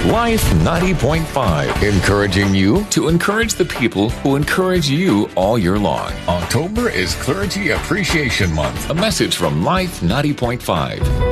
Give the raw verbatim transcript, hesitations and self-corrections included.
Life ninety point five, encouraging you to encourage the people who encourage you all year long. October is Clergy Appreciation Month. A message from Life ninety point five.